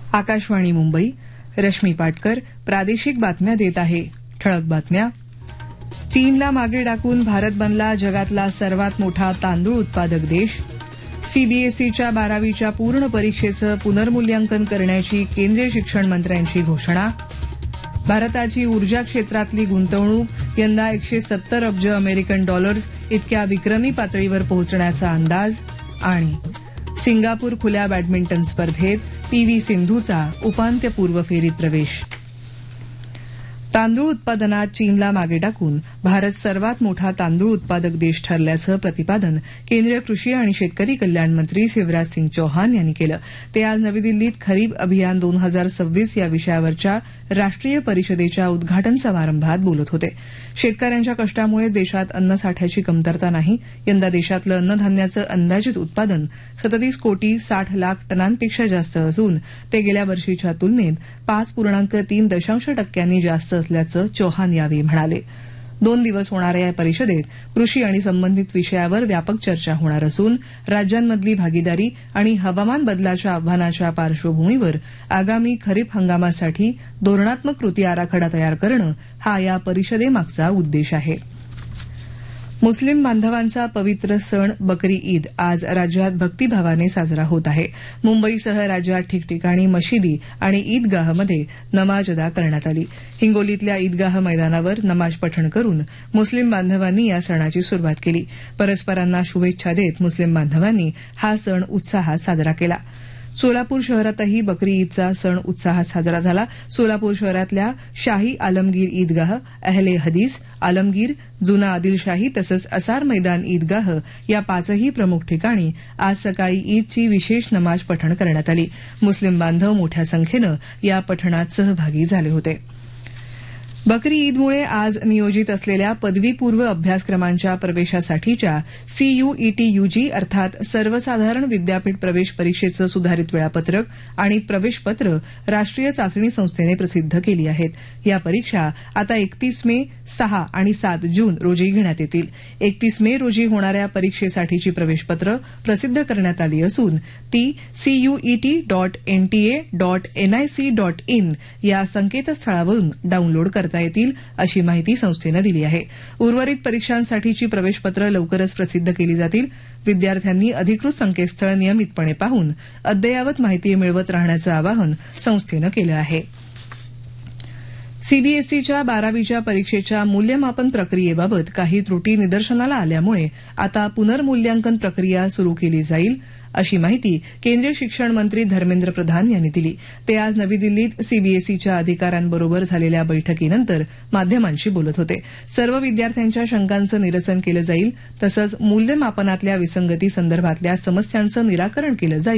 आकाशवाणी मुंबई. रश्मी पाटकर प्रादेशिक बातम्या देत आहे. ठळक बातम्या. चीनला मागे टाकून भारत बनला जगातला सर्वात मोठा तांदूळ उत्पादक देश. सीबीएसईच्या 12वीच्या पूर्ण परीक्षेचं पुनर्मूल्यांकन करण्याची केंद्रीय शिक्षण मंत्र्यांची घोषणा. भारताची ऊर्जा क्षेत्रातली गुंतवणूक यंदा 170 अब्ज अमेरिकन डॉलर्स इतक्या विक्रमी पातळीवर पोहोचण्याचा अंदाज. आणि सिंगापूर खुल्या बॅडमिंटन स्पर्धेत पीव्ही सिंधूचा उपांत्यपूर्व फेरीत प्रवेश. तांदूळ उत्पादनात चीनला मागे टाकून भारत सर्वात मोठा तांदूळ उत्पादक देश ठरल्याचं प्रतिपादन केंद्रीय कृषी आणि शेतकरी कल्याण मंत्री शिवराज सिंग चौहान यांनी केलं. ते आज नवी दिल्लीत खरीप अभियान 2026 या विषयावरच्या राष्ट्रीय परिषदेच्या उद्घाटन समारंभात बोलत होते. शेतकऱ्यांच्या कष्टामुळे देशात अन्नसाठ्याची कमतरता नाही. यंदा देशातलं अन्नधान्याचं अंदाजित उत्पादन 37 कोटी 60 लाख टनांपेक्षा जास्त असून ते गेल्या वर्षीच्या तुलनेत 5.3% जास्त असल्याचं चौहान यावेळी म्हणाले. 2 दिवस होणाऱ्या या परिषदेत कृषी आणि संबंधित विषयावर व्यापक चर्चा होणार असून राज्यांमधली भागीदारी आणि हवामान बदलाच्या आव्हानाच्या पार्श्वभूमीवर आगामी खरीप हंगामासाठी धोरणात्मक कृती आराखडा तयार करणं हा या परिषदेमागचा उद्देश आहे. मुस्लिम बांधवांचा पवित्र सण बकरी ईद आज राज्यात भक्तिभावाने साजरा होत आहे. मुंबईसह राज्यात ठिकठिकाणी मशिदी आणि ईदगाहमध्ये नमाज अदा करण्यात आली. हिंगोलीतल्या ईदगाह मैदानावर नमाज पठण करून मुस्लिम बांधवांनी या सणाची सुरुवात केली. परस्परांना शुभेच्छा देत मुस्लिम बांधवांनी हा सण उत्साहात साजरा केला. सोलापूर शहरातही बकरी ईदचा सण उत्साहात साजरा झाला. सोलापूर शहरातल्या शाही आलमगीर ईदगाह, अहले हदीस, आलमगीर, जुना आदिलशाही तसंच असार मैदान ईदगाह या 5ही प्रमुख ठिकाणी आज सकाळी ईदची विशेष नमाज पठण करण्यात आली. मुस्लिम बांधव मोठ्या संख्येनं या पठणात सहभागी झाले होते. बकरी ईदमुळे आज नियोजित असलेल्या पदवीपूर्व अभ्यासक्रमांच्या प्रवेशासाठीच्या सीयूईटी-यूजी अर्थात सर्वसाधारण विद्यापीठ प्रवेश परीक्षेचं सुधारित वेळापत्रक आणि प्रवेशपत्र राष्ट्रीय चाचणी संस्थेने प्रसिद्ध केली आहेत. या परीक्षा आता 31 मे, 6 आणि 7 जून रोजी घेण्यात येतील. 31 मे रोजी होणाऱ्या परीक्षेसाठीची प्रवेशपत्र प्रसिद्ध करण्यात आली असून ती CUET.NTA.nic.in या संकेतस्थळावरून डाऊनलोड करता येतील अशी माहिती संस्थेनं दिली आहे. उर्वरित परीक्षांसाठीची प्रवेशपत्र लवकरच प्रसिद्ध केली जातील. विद्यार्थ्यांनी अधिकृत संकेतस्थळ नियमितपणे पाहून अद्ययावत माहिती मिळवत राहण्याचं आवाहन संस्थेनं केलं आहे. सीबीएसईच्या 12वीच्या परीक्षेच्या मूल्यमापन प्रक्रियेबाबत काही त्रुटी निदर्शनाला आल्यामुळे आता पुनर्मूल्यांकन प्रक्रिया सुरू केली जाईल अशी माहिती केंद्रीय शिक्षण मंत्री धर्मेंद्र प्रधान यांनी दिली. ते आज नवी दिल्लीत सीबीएसईच्या अधिकाऱ्यांबरोबर झालेल्या बैठकीनंतर माध्यमांशी बोलत होते. सर्व विद्यार्थ्यांच्या शंकांचं निरसन केलं जाईल तसंच मूल्यमापनातल्या विसंगती संदर्भातल्या समस्यांचं निराकरण केलं जाईल